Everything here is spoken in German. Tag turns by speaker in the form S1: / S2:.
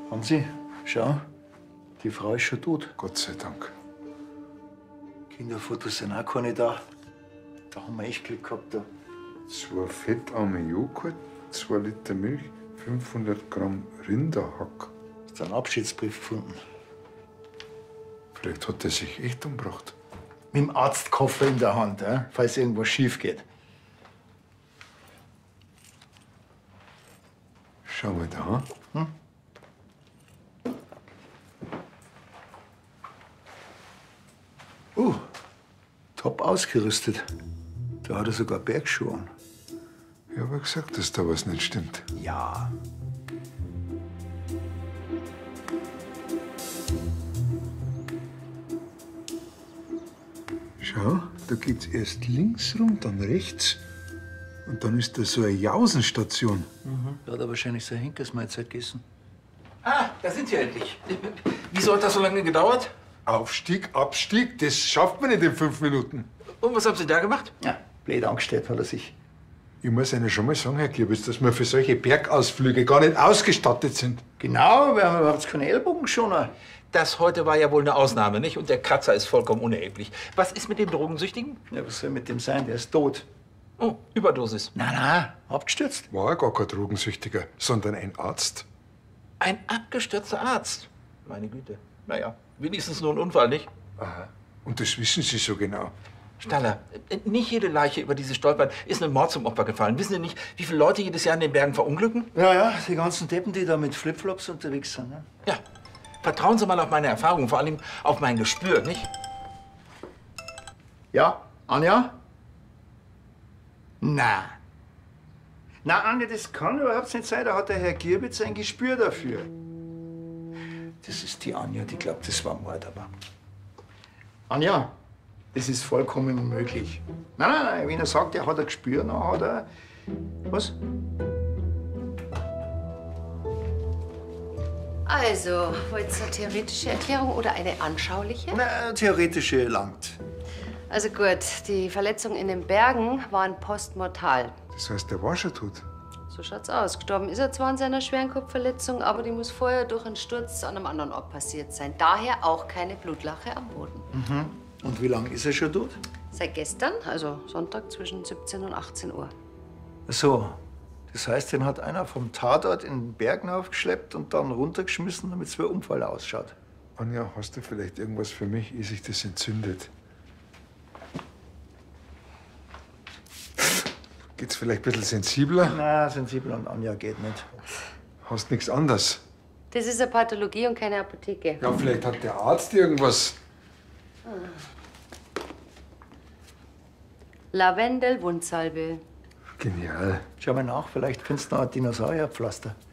S1: Hansi, schau, die Frau ist schon tot.
S2: Gott sei Dank.
S1: Kinderfotos sind auch keine da. Da haben wir echt Glück gehabt. Da.
S2: 2 fettarme Joghurt, 2 Liter Milch, 500 Gramm Rinderhack.
S1: Hast du einen Abschiedsbrief gefunden?
S2: Vielleicht hat er sich echt umgebracht.
S1: Mit dem Arztkoffer in der Hand, falls irgendwas schief geht.
S2: Schau mal da.
S1: Top ausgerüstet. Da hat er sogar Bergschuhe an.
S2: Ich habe gesagt, dass da was nicht stimmt.
S1: Ja.
S2: Schau, da geht's erst links rum, dann rechts. Und dann ist da so eine Jausenstation.
S1: Da hat er wahrscheinlich sein Henkersmahlzeit gegessen.
S3: Ah, da sind Sie endlich. Wieso hat das so lange gedauert?
S2: Aufstieg, Abstieg, das schafft man nicht in 5 Minuten.
S3: Und was haben Sie da gemacht?
S1: Ja, blöd angestellt hat er sich.
S2: Ich muss Ihnen schon mal sagen, Herr Kürbis, dass wir für solche Bergausflüge gar nicht ausgestattet sind.
S1: Genau, wir haben überhaupt keine Ellbogenschoner.
S3: Das heute war ja wohl eine Ausnahme, nicht? Und der Kratzer ist vollkommen unerheblich. Was ist mit dem Drogensüchtigen?
S1: Ja, was soll mit dem sein? Der ist tot.
S3: Oh, Überdosis.
S1: Nein, abgestürzt.
S2: War er gar kein Drogensüchtiger, sondern ein Arzt.
S3: Ein abgestürzter Arzt. Meine Güte. Naja, wenigstens nur ein Unfall, nicht?
S2: Aha. Und das wissen Sie so genau.
S3: Staller, nicht jede Leiche, über die Sie stolpern, ist einem Mord zum Opfer gefallen. Wissen Sie nicht, wie viele Leute jedes Jahr in den Bergen verunglücken?
S1: Ja, die ganzen Deppen, die da mit Flipflops unterwegs sind. Ne?
S3: Ja. Vertrauen Sie mal auf meine Erfahrung, vor allem auf mein Gespür, nicht?
S1: Ja, Anja? Na, Anja, das kann überhaupt nicht sein. Da hat der Herr Gierbitz ein Gespür dafür. Das ist die Anja, die glaubt, das war Mord, aber... Anja, das ist vollkommen unmöglich. Nein, wenn er sagt, er hat ein Gespür, dann hat er... Was?
S4: Also, wollt ihr eine theoretische Erklärung oder eine anschauliche?
S1: Na, theoretische langt.
S4: Also gut, die Verletzungen in den Bergen waren postmortal.
S2: Das heißt, der war schon tot.
S4: So schaut's aus. Gestorben ist er zwar an seiner schweren Kopfverletzung, aber die muss vorher durch einen Sturz an einem anderen Ort passiert sein. Daher auch keine Blutlache am Boden.
S1: Und wie lange ist er schon tot?
S4: Seit gestern, also Sonntag zwischen 17 und 18 Uhr.
S1: Ach so, das heißt, den hat einer vom Tatort in den Bergen aufgeschleppt und dann runtergeschmissen, damit es wie ein Unfall ausschaut.
S2: Anja, hast du vielleicht irgendwas für mich, ehe sich das entzündet? Geht's vielleicht ein bisschen sensibler?
S1: Na, sensibel an Anja geht nicht.
S2: Hast nichts anderes?
S4: Das ist eine Pathologie und keine Apotheke.
S2: Ja, vielleicht hat der Arzt irgendwas.
S4: Lavendel-Wundsalbe.
S2: Genial.
S1: Schau mal nach, vielleicht findest du noch ein Dinosaurierpflaster.